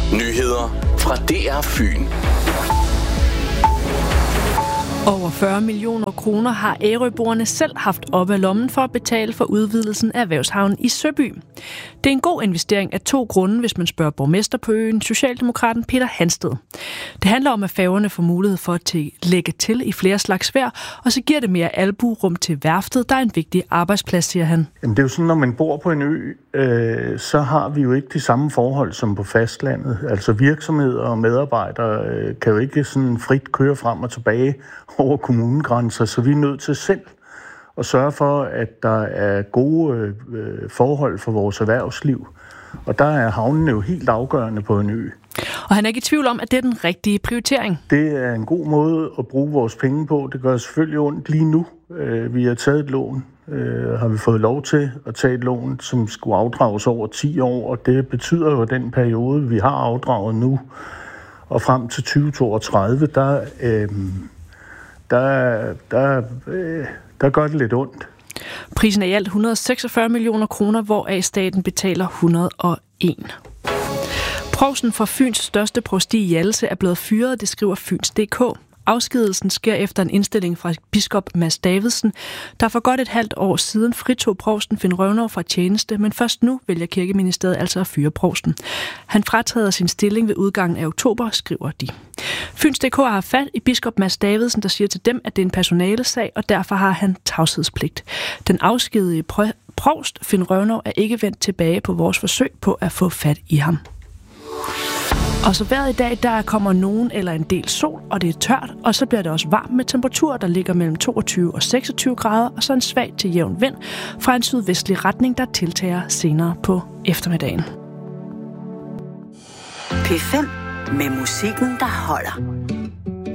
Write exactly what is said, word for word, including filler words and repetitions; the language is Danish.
Nyheder fra D R Fyn. Over fyrre millioner kroner har Ærøboerne selv haft op af lommen for at betale for udvidelsen af erhvervshavnen i Søby. Det er en god investering af to grunde, hvis man spørger borgmester på øen, socialdemokraten Peter Hansted. Det handler om, at færgerne får mulighed for at lægge til i flere slags vejr, og så giver det mere albuerum til værftet, der er en vigtig arbejdsplads, siger han. Jamen, det er jo sådan, når man bor på en ø, øh, så har vi jo ikke de samme forhold som på fastlandet. Altså virksomheder og medarbejdere øh, kan jo ikke sådan frit køre frem og tilbage over kommunegrænser, så vi er nødt til selv at sørge for, at der er gode øh, forhold for vores erhvervsliv. Og der er havnene jo helt afgørende på en ø. Og han er ikke i tvivl om, at det er den rigtige prioritering. Det er en god måde at bruge vores penge på. Det gør selvfølgelig ondt lige nu. Øh, vi har taget et lån. Øh, har vi fået lov til at tage et lån, som skulle afdrages over ti år, og det betyder jo, at den periode, vi har afdraget nu, og frem til tyve toogtredive, der... Øh, Der, der, der gør det lidt ondt. Prisen er i alt et hundrede og seksogfyrre millioner kroner, hvoraf staten betaler et hundrede og en. Provsten fra Fyns største provsti i Hjallese er blevet fyret, det skriver Fyns punktum d k. Afskedelsen sker efter en indstilling fra biskop Mads Davidsen, der for godt et halvt år siden fritog provsten Finn Røvnov fra tjeneste, men først nu vælger Kirkeministeriet altså at fyre provsten. Han fratræder sin stilling ved udgangen af oktober, skriver de. Fyns punktum d k har fat i biskop Mads Davidsen, der siger til dem, at det er en personalesag, og derfor har han tavshedspligt. Den afskedige provst Finn Røvnov er ikke vendt tilbage på vores forsøg på at få fat i ham. Og så vejret i dag, der kommer nogen eller en del sol, og det er tørt, og så bliver det også varmt med temperaturer, der ligger mellem toogtyve og seksogtyve grader, og så en svag til jævn vind fra en sydvestlig retning, der tiltager senere på eftermiddagen. P fem med musikken, der holder.